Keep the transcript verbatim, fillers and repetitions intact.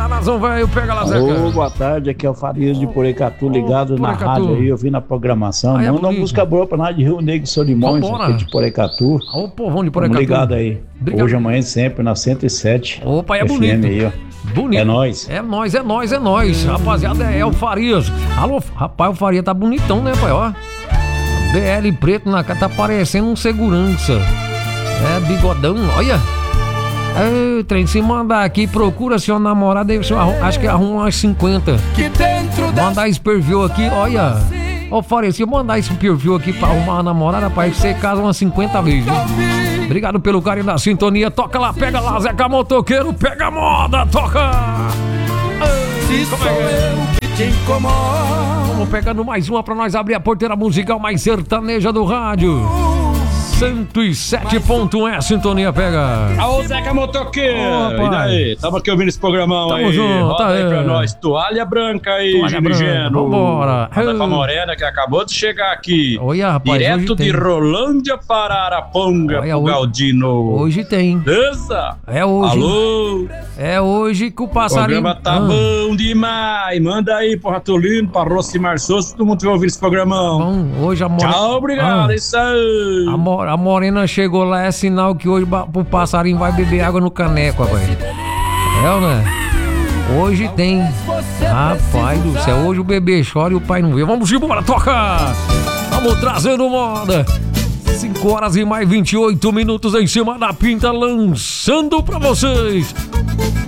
lá, Nazão, velho, pega lá, Zeca. Ô, boa tarde, aqui é o Farias de Porecatu, ligado Ô, na Porecatu. rádio aí, ouvindo a programação. Aí é Manda uma bonito. música boa pra nós de Rio Negro e Solimões, Vambora. aqui de Porecatu. Ô, povão de Tamo Porecatu. ligado aí. Obrigado. Hoje, amanhã, sempre, na cento e sete. Opa, é F M bonito. aí, ó. Bonito. É nóis. É nóis, é nóis, é nóis. Rapaziada, é o Farias. Alô, rapaz, o Farias tá bonitão, né, pai? Ó. B L preto na cara, tá parecendo um segurança. É, bigodão, olha. Ei, trem, se mandar aqui, procura seu namorado, aí você arru- acho que arruma umas cinquenta. Mandar esse perfil aqui, olha. Ô, Farias, se eu mandar esse perfil aqui pra arrumar uma namorada, pai, você casa umas cinquenta vezes. Viu? Obrigado pelo carinho da sintonia. Toca lá, pega lá, Zeca Motoqueiro, pega a moda, toca! Ei, como é que é? Te incomoda. Vamos pegando mais uma pra nós abrir a porteira musical mais sertaneja do rádio. cento e sete ponto um é a sintonia, pega. Alô, Zeca Motoqueiro! Opa. E daí? Tamo aqui ouvindo esse programão Tamo aí. junto, Roda tá aí aí. pra nós. Toalha branca aí, Toalha Gino branca, Geno. vambora. Roda pra Morena, que acabou de chegar aqui. Olha, rapaz, Direto hoje de tem. Rolândia para Araponga, Olha, pro hoje- Galdino. Hoje tem. Beleza? É hoje. Alô? É hoje que o O passarinho... programa tá Ah, bom demais. Manda aí pro Ratolino, pra Rocimar Souza, todo mundo que vai ouvir esse programão. bom, hoje a Morena... Tchau, obrigado. Ah. Isso aí. A, Mo- a Morena chegou lá, é sinal que hoje ba- o passarinho vai beber água no caneco, rapaz. É, né? Hoje tem. Rapaz do céu, hoje o bebê chora e o pai não vê. Vamos embora, toca! Vamos trazendo moda. cinco horas e mais vinte e oito minutos em cima da pinta, lançando pra vocês